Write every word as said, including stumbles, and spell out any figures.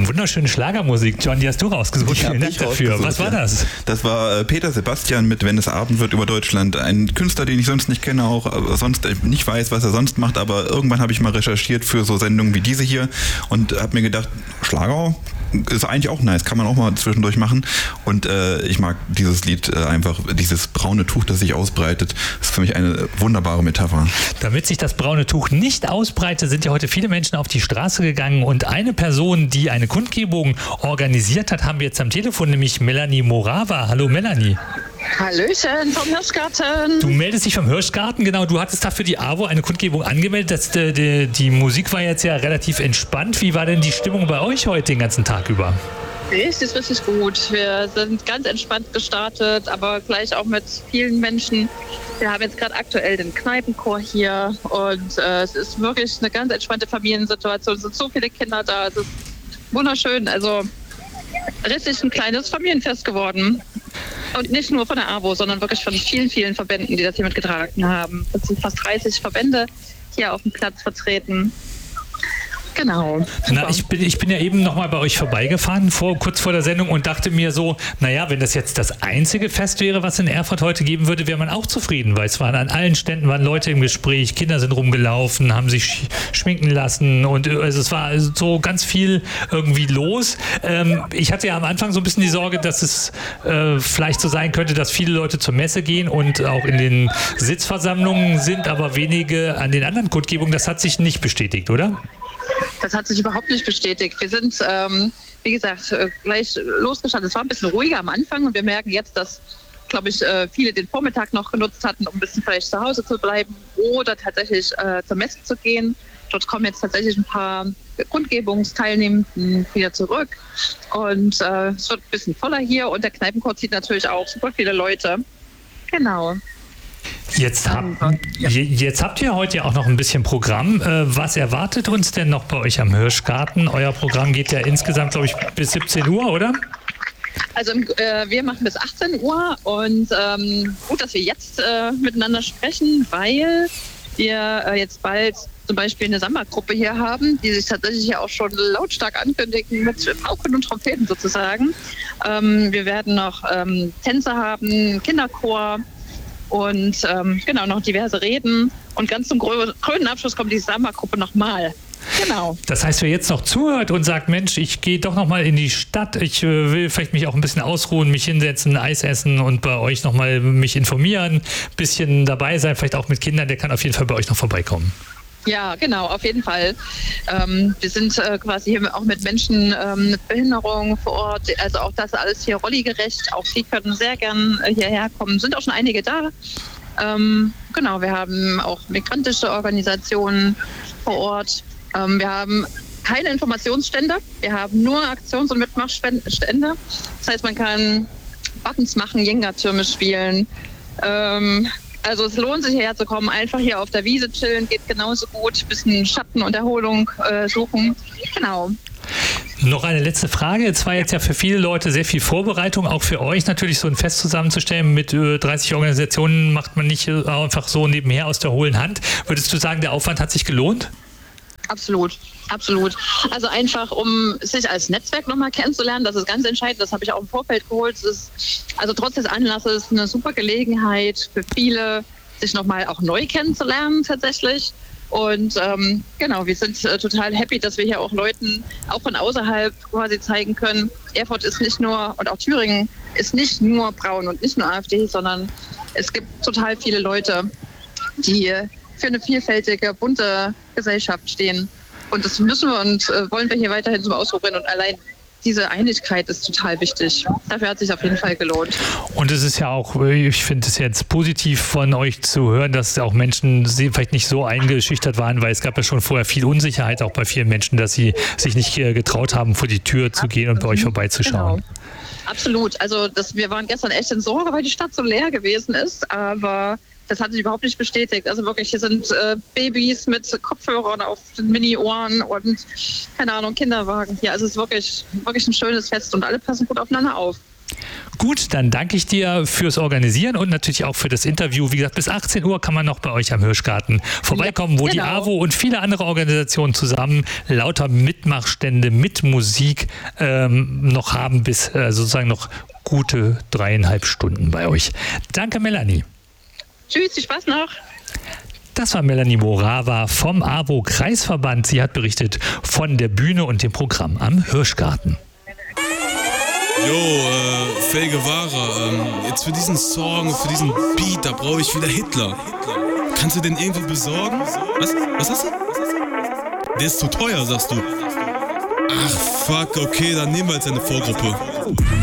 wunderschöne Schlagermusik, John, die hast du rausgesucht. Vielen Dank dafür. Was war ja. das? Das war äh, Peter Sebastian mit Wenn es Abend wird über Deutschland. Ein Künstler, den ich sonst nicht kenne, auch äh, sonst äh, nicht weiß, was er sonst macht, aber irgendwann habe ich mal recherchiert für so Sendungen wie diese hier und habe mir gedacht, Schlager ist eigentlich auch nice, kann man auch mal zwischendurch machen. Und äh, ich mag dieses Lied äh, einfach, dieses braune Tuch, das sich ausbreitet, ist für mich eine wunderbare Metapher. Damit sich das braune Tuch nicht ausbreitet, sind ja heute viele Menschen auf die Straße gegangen und eine Person, die eine Kundgebung organisiert hat, haben wir jetzt am Telefon, nämlich Melanie Morava. Hallo Melanie. Hallöchen vom Hirschgarten. Du meldest dich vom Hirschgarten, genau. Du hattest da für die AWO eine Kundgebung angemeldet. Das, die, die, die Musik war jetzt ja relativ entspannt. Wie war denn die Stimmung bei euch heute den ganzen Tag über? Richtig, richtig gut. Wir sind ganz entspannt gestartet, aber gleich auch mit vielen Menschen. Wir haben jetzt gerade aktuell den Kneipenchor hier und äh, es ist wirklich eine ganz entspannte Familiensituation. Es sind so viele Kinder da. Es ist wunderschön. Also richtig ein kleines Familienfest geworden. Und nicht nur von der AWO, sondern wirklich von vielen, vielen Verbänden, die das hier mitgetragen haben. Es sind fast dreißig Verbände hier auf dem Platz vertreten. Genau. Na, ich bin, ich bin ja eben nochmal bei euch vorbeigefahren, vor, kurz vor der Sendung und dachte mir so, naja, wenn das jetzt das einzige Fest wäre, was in Erfurt heute geben würde, wäre man auch zufrieden, weil es waren an allen Ständen waren Leute im Gespräch, Kinder sind rumgelaufen, haben sich sch- schminken lassen und also es war so ganz viel irgendwie los. Ähm, ich hatte ja am Anfang so ein bisschen die Sorge, dass es äh, vielleicht so sein könnte, dass viele Leute zur Messe gehen und auch in den Sitzversammlungen sind, aber wenige an den anderen Kundgebungen. Das hat sich nicht bestätigt, oder? Das hat sich überhaupt nicht bestätigt. Wir sind, ähm, wie gesagt, gleich losgestartet. Es war ein bisschen ruhiger am Anfang und wir merken jetzt, dass, glaube ich, viele den Vormittag noch genutzt hatten, um ein bisschen vielleicht zu Hause zu bleiben oder tatsächlich äh, zur Messe zu gehen. Dort kommen jetzt tatsächlich ein paar Kundgebungsteilnehmenden wieder zurück und äh, es wird ein bisschen voller hier und der Kneipenchor zieht natürlich auch super viele Leute. Genau. Jetzt, hab, jetzt habt ihr heute ja auch noch ein bisschen Programm. Was erwartet uns denn noch bei euch am Hirschgarten? Euer Programm geht ja insgesamt, glaube ich, bis siebzehn Uhr, oder? Also äh, wir machen bis achtzehn Uhr und ähm, gut, dass wir jetzt äh, miteinander sprechen, weil wir äh, jetzt bald zum Beispiel eine Samba-Gruppe hier haben, die sich tatsächlich ja auch schon lautstark ankündigen mit Pauken und Trompeten sozusagen. Ähm, wir werden noch ähm, Tänze haben, Kinderchor, und ähm, genau, noch diverse Reden. Und ganz zum grünen Abschluss kommt die Samba-Gruppe nochmal. Genau. Das heißt, wer jetzt noch zuhört und sagt, Mensch, ich gehe doch nochmal in die Stadt, ich äh, will vielleicht mich auch ein bisschen ausruhen, mich hinsetzen, Eis essen und bei euch nochmal mich informieren, ein bisschen dabei sein, vielleicht auch mit Kindern, der kann auf jeden Fall bei euch noch vorbeikommen. Ja, genau, auf jeden Fall. Ähm, wir sind äh, quasi hier auch mit Menschen ähm, mit Behinderung vor Ort, also auch das alles hier rolligerecht, auch die können sehr gern äh, hierher kommen, sind auch schon einige da. Ähm, genau, wir haben auch migrantische Organisationen vor Ort. Ähm, wir haben keine Informationsstände, wir haben nur Aktions- und Mitmachstände. Das heißt, man kann Buttons machen, Jenga-Türme spielen, ähm, also es lohnt sich hierher zu kommen, einfach hier auf der Wiese chillen, geht genauso gut, ein bisschen Schatten und Erholung äh, suchen. Genau. Noch eine letzte Frage. Es war jetzt ja für viele Leute sehr viel Vorbereitung, auch für euch natürlich so ein Fest zusammenzustellen. Mit äh, dreißig Organisationen macht man nicht äh, einfach so nebenher aus der hohlen Hand. Würdest du sagen, der Aufwand hat sich gelohnt? Absolut, absolut. Also einfach, um sich als Netzwerk nochmal kennenzulernen, das ist ganz entscheidend, das habe ich auch im Vorfeld geholt. Es ist, also trotz des Anlasses eine super Gelegenheit für viele, sich nochmal auch neu kennenzulernen tatsächlich. Und ähm, genau, wir sind äh, total happy, dass wir hier auch Leuten auch von außerhalb quasi zeigen können, Erfurt ist nicht nur, und auch Thüringen ist nicht nur braun und nicht nur AfD, sondern es gibt total viele Leute, die für eine vielfältige, bunte Gesellschaft stehen. Und das müssen wir und äh, wollen wir hier weiterhin zum Ausdruck bringen. Und allein diese Einigkeit ist total wichtig. Dafür hat es sich auf jeden Fall gelohnt. Und es ist ja auch, ich finde es jetzt positiv von euch zu hören, dass auch Menschen vielleicht nicht so eingeschüchtert waren, weil es gab ja schon vorher viel Unsicherheit auch bei vielen Menschen, dass sie sich nicht getraut haben, vor die Tür zu gehen und bei euch vorbeizuschauen. Genau. Absolut. Also das, wir waren gestern echt in Sorge, weil die Stadt so leer gewesen ist, aber das hat sich überhaupt nicht bestätigt. Also wirklich, hier sind äh, Babys mit Kopfhörern auf den Mini-Ohren und, keine Ahnung, Kinderwagen hier. Also es ist wirklich, wirklich ein schönes Fest und alle passen gut aufeinander auf. Gut, dann danke ich dir fürs Organisieren und natürlich auch für das Interview. Wie gesagt, bis achtzehn Uhr kann man noch bei euch am Hirschgarten vorbeikommen, wo genau. die A W O und viele andere Organisationen zusammen lauter Mitmachstände mit Musik ähm, noch haben, bis äh, sozusagen noch gute dreieinhalb Stunden bei euch. Danke, Melanie. Tschüss, viel Spaß noch. Das war Melanie Morawa vom A W O-Kreisverband. Sie hat berichtet von der Bühne und dem Programm am Hirschgarten. Jo, äh, Fe Guevara, ähm, jetzt für diesen Song, für diesen Beat, da brauche ich wieder Hitler. Kannst du den irgendwie besorgen? Was? Was hast du? Der ist zu teuer, sagst du. Ach, fuck, okay, dann nehmen wir jetzt eine Vorgruppe.